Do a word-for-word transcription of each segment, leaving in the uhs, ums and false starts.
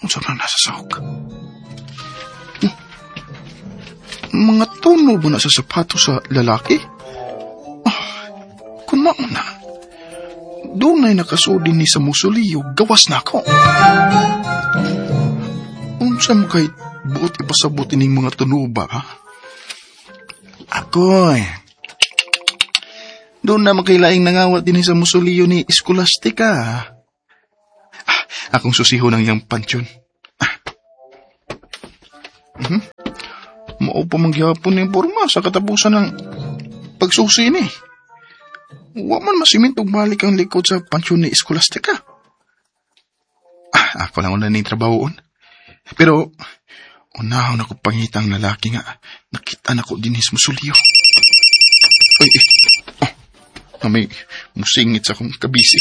Unsa man nasa sahog? Hmm. Mga tuno ba na sa sapato sa lalaki? Ah, kung mauna, doon ay nakasudin ni sa musuliyo, gawas na ako. Unsa mo kahit buot ipasabutin ng mga tunuba, ha? Ako'y doon na makailaing nangawat din sa musuliyo ni Scholastica. Ah, akong susiho ng iyang pansyon. Ah. Uh-huh. Mao pa mangyapon ng porma sa katapusan ng pagsusi ni. Wa man masimintog balik ang likod sa pansyon ni Scholastica. Ah, ako lang una ning trabahoon. Pero unahon ako pangitang lalaki nga nakita na ko din sa musuliyo. Ay, eh. Na may musingit sa akong kabisi.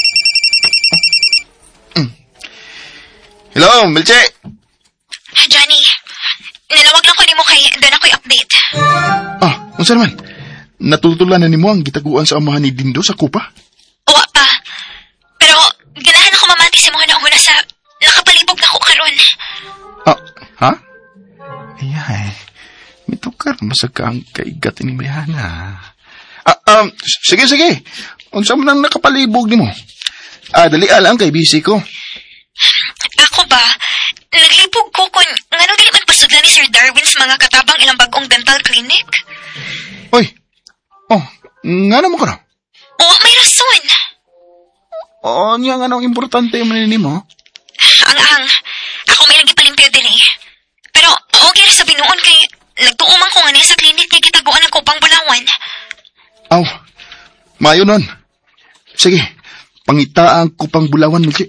Oh. Mm. Hello, Milche! Johnny, nalawag lang ko ni mo kay doon ako'y update. Ah, unsa naman? Natutulan na ni mo ang gitaguan sa amahan ni Dindo sa kupa? Uwa pa. Pero ganahan ako mamati si mo na una sa nakapalibog na ko karon. Ah, ha? Ayay, mitukar masag ka ang kaigat ni Mayana. Ah, um, sige, sige. Unsa man nang nakapalibog ni mo? Ah, dali alang kay busy ko. Ako ba? Naglibog ko kung ngano dili man pasudlan ni Sir Darwin sa mga katabang ilang bagong dental clinic. Oy. Oh, nga naman ka na? Oo, may rason. Oo, niya nga nang importante yung maninin mo. Ang-ang, ako may lagi palimpyo din eh. Pero, okay rin sa binuon kay nagtuumang ko nga niya sa clinic niya kitaguan ng Kupang Bulawan. Aw, mayo nun. Sige, pangita ang Kupang Bulawan, Milchi.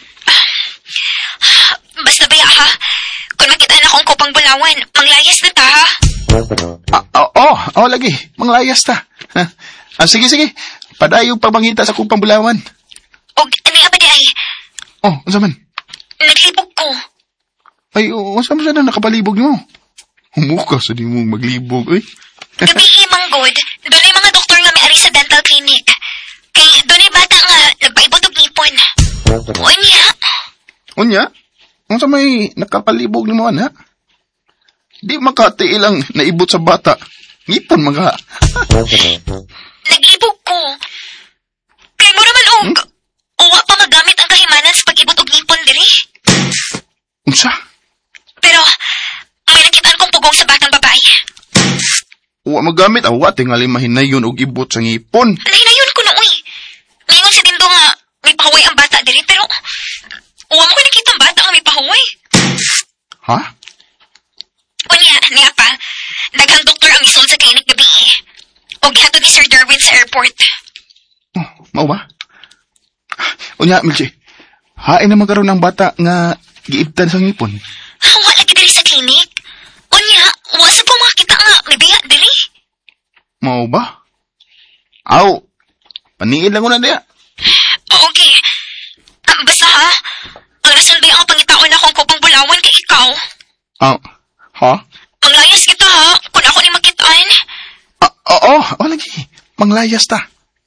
Uh, basta baya ha, kung makita na akong Kupang Bulawan, manglayas na ta ha. Ah, oo, oh, oh, lagi, manglayas ta. Ha? Ah, sige, sige, padayo pa mangita sa Kupang Bulawan. O, ano nga ba di ay? Oh, unsa man? Naglibog ko. Ay, unsa man siya na nakapalibog mo? Humuka sa di mong maglibog, eh. Gabihi, Manggod, doon ay mga doktor nga may ari sa dental clinic. Kay doon ay bata nga nagpaibot og ipon. Unya. Unya? Unsa may nakapalibog ni mo, ana? Di makati ilang naibot sa bata. Ngipon mga. Naglibog ko. Kay mo naman og, hmm? Uwa pa magamit ang kahimanan sa pag-ibot og ipon diri. Unsa? Pero, may nakitaan kong pugong sa batang babae. Uwa magamit, awa, tingali mahinayon og ibot sa ngipon. Nahinayon ko na, uy. Ngayon si Dindo nga, may pahuway ang bata diri, pero, uwa mo ko nakita ang bata nga may pahuway. Ha? Unya, niya pa, daghang doktor ang isun sa klinik gabi eh. O gihatod ni Sir Darwin sa airport. Oh, mao ba? Unya, Milchi, hain naman karon ng bata nga giibtan sa ngipon. Hawa lagi diri sa klinik. Unya, wasa ko makakita nga may biya diri. Mao ba? Aw, paniid lang ko na diya. Okay. Ah, basta ha, ang rason ba yung pangitaon na akong Kupang Bulawan kay ikaw? Ah, ha? Manglayas kita ha, kung ako ni makitaan. Ah, oo, oo, lagi. Manglayas ta.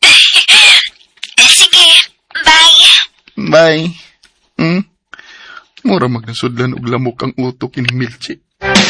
Sige, bye. Bye. Hmm? Mura magnasudlan og lamok ang utok ni Milchi.